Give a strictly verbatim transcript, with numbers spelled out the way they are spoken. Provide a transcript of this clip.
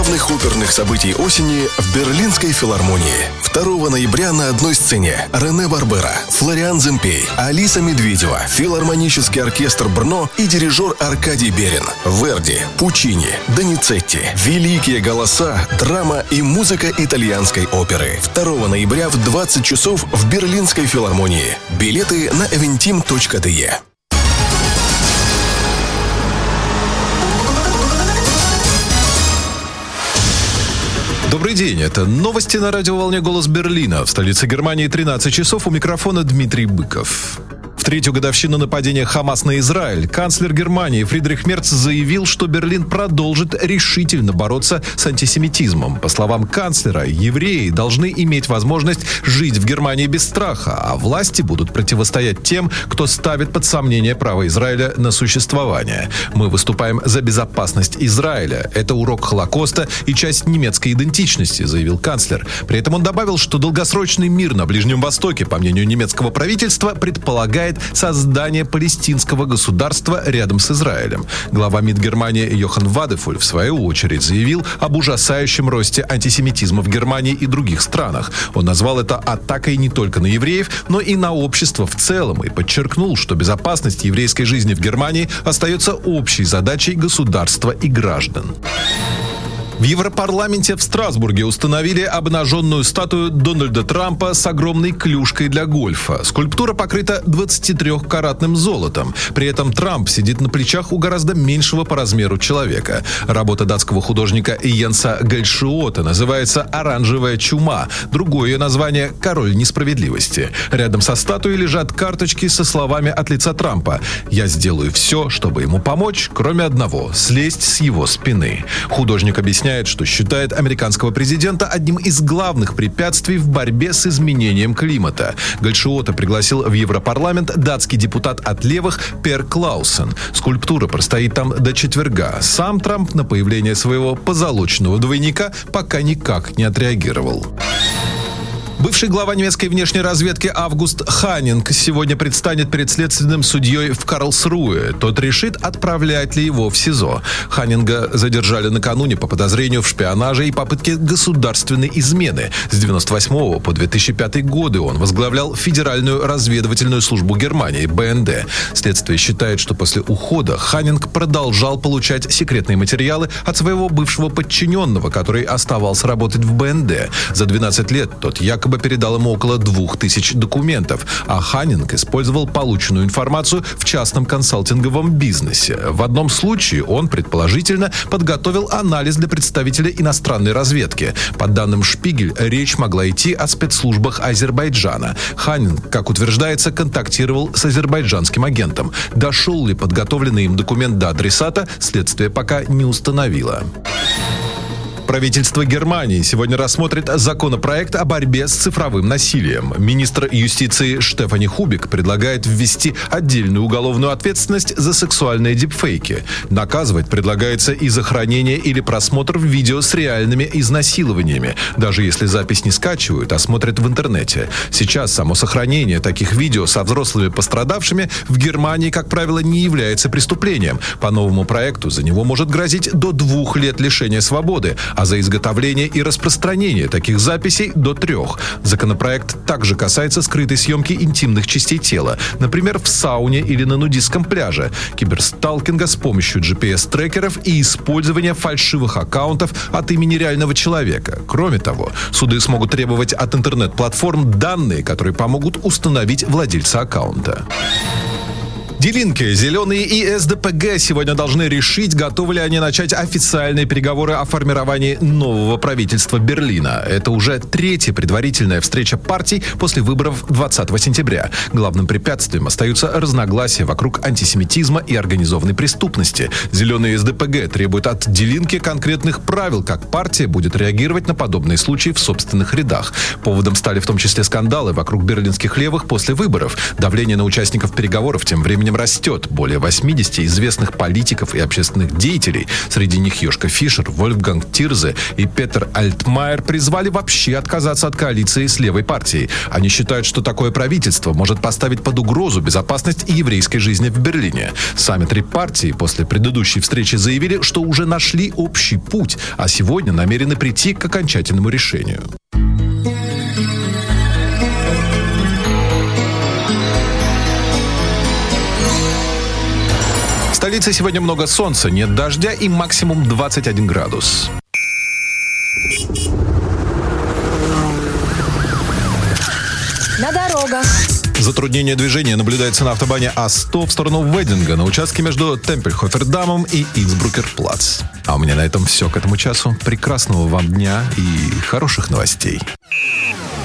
главных оперных событий осени в Берлинской филармонии. второго ноября на одной сцене Рене Барбера, Флориан Земпей, Алиса Медведева, филармонический оркестр Брно и дирижер Аркадий Берин. Верди, Пучини, Доницетти, великие голоса, драма и музыка итальянской оперы. второго ноября в двадцать часов в Берлинской филармонии. Билеты на эвентим точка де. Добрый день, это новости на радиоволне «Голос Берлина». В столице Германии тринадцать часов, у микрофона Дмитрий Быков. В третью годовщину нападения Хамас на Израиль канцлер Германии Фридрих Мерц заявил, что Берлин продолжит решительно бороться с антисемитизмом. По словам канцлера, евреи должны иметь возможность жить в Германии без страха, а власти будут противостоять тем, кто ставит под сомнение право Израиля на существование. Мы выступаем за безопасность Израиля. Это урок Холокоста и часть немецкой идентичности, заявил канцлер. При этом он добавил, что долгосрочный мир на Ближнем Востоке, по мнению немецкого правительства, предполагает создание палестинского государства рядом с Израилем. Глава МИД Германии Йохан Вадефуль в свою очередь заявил об ужасающем росте антисемитизма в Германии и других странах. Он назвал это атакой не только на евреев, но и на общество в целом и подчеркнул, что безопасность еврейской жизни в Германии остается общей задачей государства и граждан. В Европарламенте в Страсбурге установили обнаженную статую Дональда Трампа с огромной клюшкой для гольфа. Скульптура покрыта двадцатитрёхкаратным золотом. При этом Трамп сидит на плечах у гораздо меньшего по размеру человека. Работа датского художника Йенса Гальшиота называется «Оранжевая чума». Другое ее название «Король несправедливости». Рядом со статуей лежат карточки со словами от лица Трампа: «Я сделаю все, чтобы ему помочь, кроме одного – слезть с его спины». Художник объясняет, что считает американского президента одним из главных препятствий в борьбе с изменением климата. Гальшиота пригласил в Европарламент датский депутат от левых Пер Клаусен. Скульптура простоит там до четверга. Сам Трамп на появление своего позолоченного двойника пока никак не отреагировал. Бывший глава немецкой внешней разведки Август Ханинг сегодня предстанет перед следственным судьей в Карлсруэ. Тот решит, отправлять ли его в СИЗО. Ханинга задержали накануне по подозрению в шпионаже и попытке государственной измены. С девяносто восьмого по две тысячи пятый годы он возглавлял Федеральную разведывательную службу Германии, бэ эн дэ. Следствие считает, что после ухода Ханинг продолжал получать секретные материалы от своего бывшего подчиненного, который оставался работать в бэ эн дэ. За двенадцать лет тот якобы передал ему около двух тысяч документов, а Ханинг использовал полученную информацию в частном консалтинговом бизнесе. В одном случае он, предположительно, подготовил анализ для представителя иностранной разведки. По данным «Шпигель», речь могла идти о спецслужбах Азербайджана. Ханинг, как утверждается, контактировал с азербайджанским агентом. Дошел ли подготовленный им документ до адресата, следствие пока не установило. Правительство Германии сегодня рассмотрит законопроект о борьбе с цифровым насилием. Министр юстиции Штефани Хубик предлагает ввести отдельную уголовную ответственность за сексуальные дипфейки. Наказывать предлагается и за хранение или просмотр видео с реальными изнасилованиями, даже если запись не скачивают, а смотрят в интернете. Сейчас само сохранение таких видео со взрослыми пострадавшими в Германии, как правило, не является преступлением. По новому проекту за него может грозить до двух лет лишения свободы, а за изготовление и распространение таких записей до трех. Законопроект также касается скрытой съемки интимных частей тела, например, в сауне или на нудистском пляже, киберсталкинга с помощью джи пи эс-трекеров и использования фальшивых аккаунтов от имени реального человека. Кроме того, суды смогут требовать от интернет-платформ данные, которые помогут установить владельца аккаунта. Die Linke, Зеленые и эс дэ пэ гэ сегодня должны решить, готовы ли они начать официальные переговоры о формировании нового правительства Берлина. Это уже третья предварительная встреча партий после выборов двадцатого сентября. Главным препятствием остаются разногласия вокруг антисемитизма и организованной преступности. Зеленые и эс дэ пэ гэ требуют от Die Linke конкретных правил, как партия будет реагировать на подобные случаи в собственных рядах. Поводом стали в том числе скандалы вокруг берлинских левых после выборов. Давление на участников переговоров тем временем временем растет. Более восьмидесяти известных политиков и общественных деятелей, среди них Йошка Фишер, Вольфганг Тирзе и Петер Альтмайер, призвали вообще отказаться от коалиции с левой партией. Они считают, что такое правительство может поставить под угрозу безопасность и еврейской жизни в Берлине. Сами три партии после предыдущей встречи заявили, что уже нашли общий путь, а сегодня намерены прийти к окончательному решению. В столице сегодня много солнца, нет дождя и максимум двадцать один градус. На дорогах. Затруднение движения наблюдается на автобане А сто в сторону Вединга на участке между Темпельхофердамом и Инсбрукер-плац. А у меня на этом все к этому часу. Прекрасного вам дня и хороших новостей.